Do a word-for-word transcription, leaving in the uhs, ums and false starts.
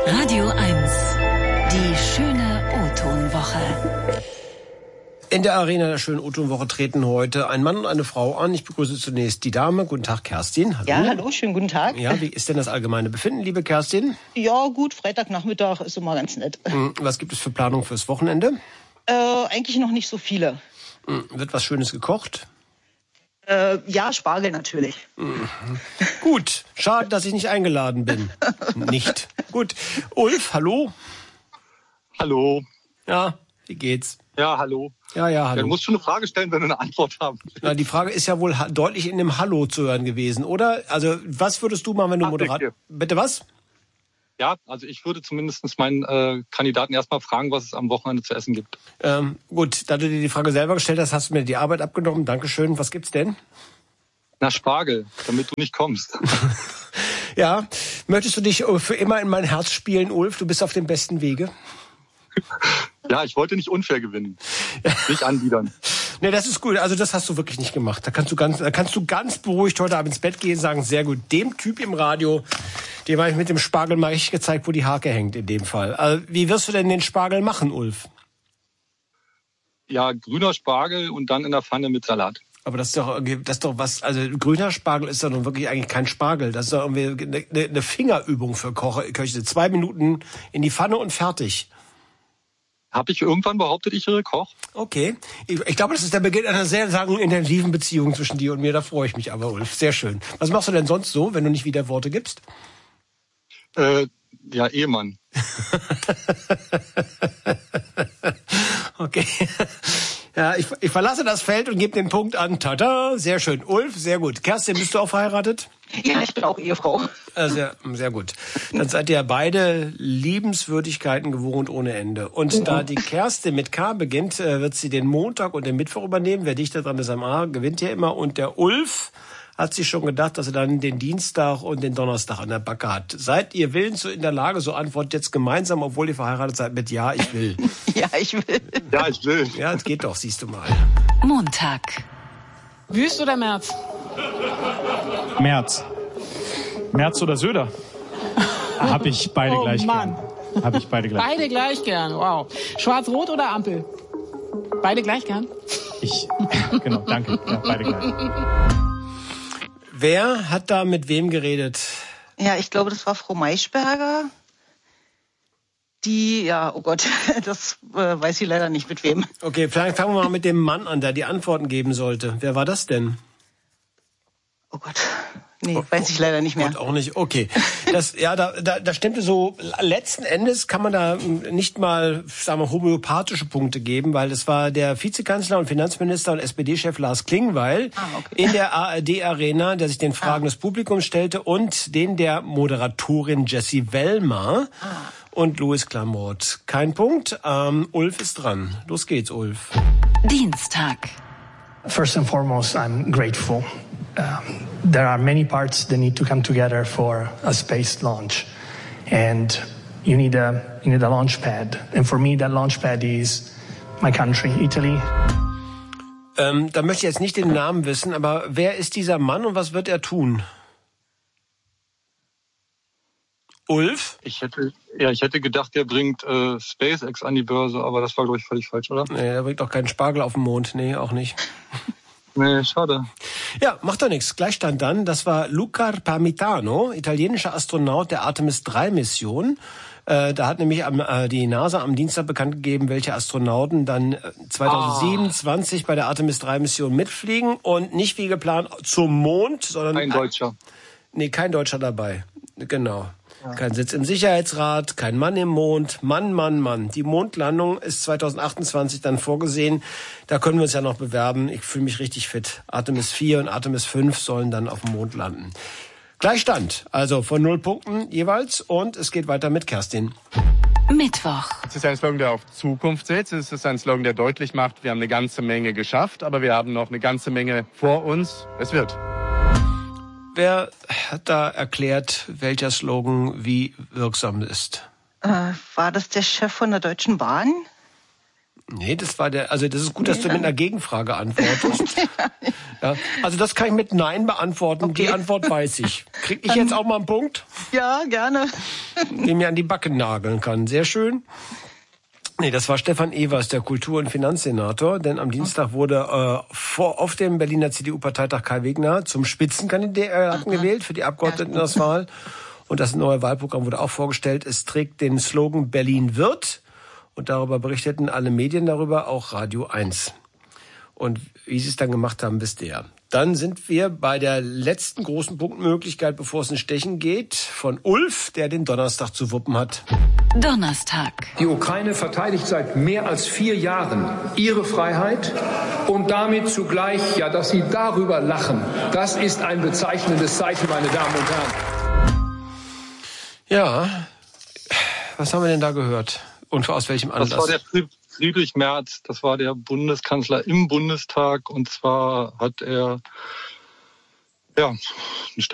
Radio eins. Die schöne O-Ton-Woche. In der Arena der schönen O-Ton-Woche treten heute ein Mann und eine Frau an. Ich begrüße zunächst die Dame. Guten Tag, Kerstin. Hallo. Ja, hallo, schönen guten Tag. Ja, wie ist denn das allgemeine Befinden, liebe Kerstin? Ja, gut, Freitagnachmittag ist immer ganz nett. Was gibt es für Planung fürs Wochenende? Äh, eigentlich noch nicht so viele. Wird was Schönes gekocht? Äh, ja, Spargel natürlich. Mhm. Gut, schade, dass ich nicht eingeladen bin. Nicht. Gut. Ulf, hallo. Hallo. Ja, wie geht's? Ja, hallo. Ja, ja, hallo. Ja, du musst schon eine Frage stellen, wenn du eine Antwort haben willst. Na, die Frage ist ja wohl ha- deutlich in dem Hallo zu hören gewesen, oder? Also, was würdest du machen, wenn du Ach, Moderator... okay. Bitte was? Ja, also ich würde zumindest meinen äh, Kandidaten erstmal fragen, was es am Wochenende zu essen gibt. Ähm, gut, da du dir die Frage selber gestellt hast, hast du mir die Arbeit abgenommen. Dankeschön. Was gibt's denn? Na, Spargel, damit du nicht kommst. Ja, möchtest du dich für immer in mein Herz spielen, Ulf? Du bist auf dem besten Wege. Ja, ich wollte nicht unfair gewinnen. Nicht anbiedern. Nee, das ist gut. Also das hast du wirklich nicht gemacht. Da kannst du ganz, da kannst du ganz beruhigt heute Abend ins Bett gehen und sagen, sehr gut. Dem Typ im Radio, dem habe ich mit dem Spargel mal richtig gezeigt, wo die Hake hängt in dem Fall. Also, wie wirst du denn den Spargel machen, Ulf? Ja, grüner Spargel und dann in der Pfanne mit Salat. Aber das ist doch, das ist doch was, also grüner Spargel ist doch nun wirklich eigentlich kein Spargel. Das ist doch irgendwie eine, eine Fingerübung für Koche, Köche. Zwei Minuten in die Pfanne und fertig. Habe ich irgendwann behauptet, ich wäre Koch? Okay. Ich, ich glaube, das ist der Beginn einer sehr, sagen, intensiven Beziehung zwischen dir und mir. Da freue ich mich aber, Ulf. Sehr schön. Was machst du denn sonst so, wenn du nicht wieder Worte gibst? Äh, ja, Ehemann. Okay. Ja, ich, ich verlasse das Feld und gebe den Punkt an. Tada, sehr schön. Ulf, sehr gut. Kerstin, bist du auch verheiratet? Ja, ich bin auch Ehefrau. Äh, sehr, sehr gut. Dann seid ihr beide Liebenswürdigkeiten gewohnt ohne Ende. Und ja. Da die Kerstin mit K beginnt, wird sie den Montag und den Mittwoch übernehmen. Wer dichter dran ist am A, gewinnt ja immer. Und der Ulf hat sich schon gedacht, dass er dann den Dienstag und den Donnerstag an der Backe hat. Seid ihr willens so in der Lage, so antwortet jetzt gemeinsam, obwohl ihr verheiratet seid, mit Ja, ich will. Ja, ich will. Ja, ich will. Ja, das geht doch, siehst du mal. Montag. Wüst oder März? März. März oder Söder? Hab ich beide oh, gleich Mann. gern. Hab ich beide gleich. Beide gleich gern, wow. Schwarz-Rot oder Ampel? Beide gleich gern? Ich, genau, danke. Ja, beide gleich. Wer hat da mit wem geredet? Ja, ich glaube, das war Frau Maischberger. Die, ja, oh Gott, das äh, weiß ich leider nicht mit wem. Okay, vielleicht fangen wir mal mit dem Mann an, der die Antworten geben sollte. Wer war das denn? Oh Gott, nee, weiß ich leider nicht mehr. Gott, auch nicht, okay. Das, ja, da, da, da stimmte so, letzten Endes kann man da nicht mal, sagen wir, homöopathische Punkte geben, weil das war der Vizekanzler und Finanzminister und S P D-Chef Lars Klingbeil ah, okay. in der A R D-Arena, der sich den Fragen ah. des Publikums stellte und den der Moderatorin Jessie Wellmer ah. und Louis Klamroth. Kein Punkt, ähm, Ulf ist dran. Los geht's, Ulf. Dienstag. First and foremost, I'm grateful. Um, there are many parts that need to come together for a space launch, and you need a you need a launch pad. And for me, that launch pad is my country, Italy. Ähm, da möchte ich jetzt nicht den Namen wissen, aber wer ist dieser Mann und was wird er tun? Ulf? Ich hätte, ja, ich hätte gedacht, der bringt äh, SpaceX an die Börse, aber das war, glaube ich, völlig falsch, oder? Nee, der bringt auch keinen Spargel auf den Mond. Nee, auch nicht. Nee, schade. Ja, macht doch nichts. Gleichstand dann. Das war Luca Parmitano, italienischer Astronaut der Artemis drei Mission. Äh, da hat nämlich am, äh, die NASA am Dienstag bekannt gegeben, welche Astronauten dann zwanzig siebenundzwanzig oh. bei der Artemis drei Mission mitfliegen und nicht wie geplant zum Mond, sondern... Kein Deutscher. Nee, kein Deutscher dabei. Genau. Kein Sitz im Sicherheitsrat, kein Mann im Mond. Mann, Mann, Mann. Die Mondlandung ist zwanzig achtundzwanzig dann vorgesehen. Da können wir uns ja noch bewerben. Ich fühle mich richtig fit. Artemis vier und Artemis fünf sollen dann auf dem Mond landen. Gleichstand, also von null Punkten jeweils. Und es geht weiter mit Kerstin. Mittwoch. Es ist ein Slogan, der auf Zukunft setzt. Es ist ein Slogan, der deutlich macht, wir haben eine ganze Menge geschafft, aber wir haben noch eine ganze Menge vor uns. Es wird. Wer hat da erklärt, welcher Slogan wie wirksam ist? Äh, war das der Chef von der Deutschen Bahn? Nee, das war der, also das ist gut, dass du mit einer Gegenfrage antwortest. Ja, also das kann ich mit Nein beantworten. Okay. Die Antwort weiß ich. Krieg ich jetzt auch mal einen Punkt? Ja, gerne. den mir an die Backen nageln kann. Sehr schön. Nee, das war Stefan Evers, der Kultur- und Finanzsenator, denn am Dienstag wurde äh, vor, auf dem Berliner C D U-Parteitag Kai Wegner zum Spitzenkandidaten gewählt für die Abgeordnetenauswahl. Und das neue Wahlprogramm wurde auch vorgestellt. Es trägt den Slogan Berlin wird. Und darüber berichteten alle Medien darüber, auch Radio eins. Und wie sie es dann gemacht haben, wisst ihr ja. Dann sind wir bei der letzten großen Punktmöglichkeit, bevor es in Stechen geht, von Ulf, der den Donnerstag zu wuppen hat. Donnerstag. Die Ukraine verteidigt seit mehr als vier Jahren ihre Freiheit und damit zugleich, ja, dass sie darüber lachen. Das ist ein bezeichnendes Zeichen, meine Damen und Herren. Ja, was haben wir denn da gehört? Und aus welchem Anlass? Das war der Friedrich Merz, das war der Bundeskanzler im Bundestag. Und zwar hat er ja,